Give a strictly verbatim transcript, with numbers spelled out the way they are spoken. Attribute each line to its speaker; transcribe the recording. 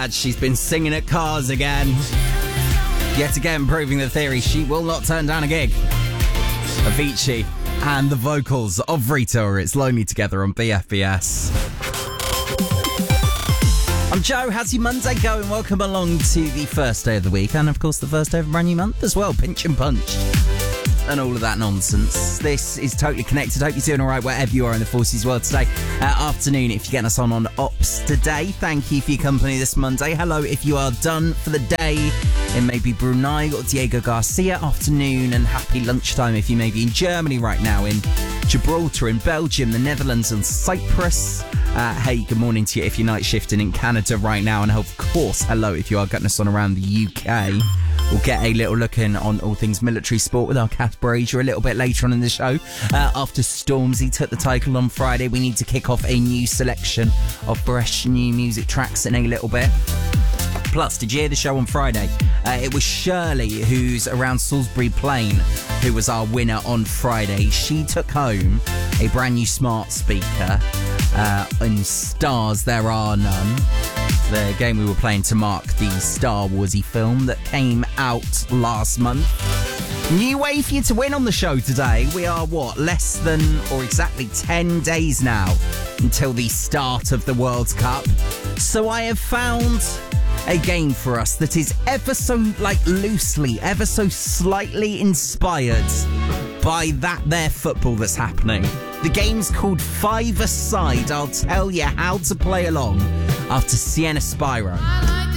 Speaker 1: bad. She's been singing at cars again. Yet again, proving the theory she will not turn down a gig. Avicii and the vocals of Rita. It's Lonely Together on B F B S. I'm Joe. How's your Monday going? Welcome along to the first day of the week, and of course the first day of a brand new month as well. Pinch and punch and all of that nonsense. This is Totally Connected. Hope you're doing all right wherever you are in the forces world today. Uh, afternoon if you're getting us on on Ops today. Thank you for your company this Monday. Hello if you are done for the day in maybe Brunei or Diego Garcia. Afternoon and happy lunchtime if you may be in Germany right now, in Gibraltar, in Belgium, the Netherlands and Cyprus. Uh, hey, good morning to you if you're night shifting in Canada right now. And of course, hello if you are getting us on around the U K. We'll get a little look in on all things military sport with our Casper Asia a little bit later on in the show. Uh, after Stormzy took the title on Friday, we need to kick off a new selection of fresh new music tracks in a little bit. Plus, did you hear the show on Friday? Uh, it was Shirley, who's around Salisbury Plain, who was our winner on Friday. She took home a brand new smart speaker. Uh, in Stars There Are None, the game we were playing to mark the Star Warsy film that came out last month. New way for you to win on the show today. We are, what, less than or exactly ten days now until the start of the World Cup. So I have found a game for us that is ever so, like, loosely, ever so slightly inspired by that there football that's happening. The game's called Five-A-Side. I'll tell you how to play along after Sienna Spyro.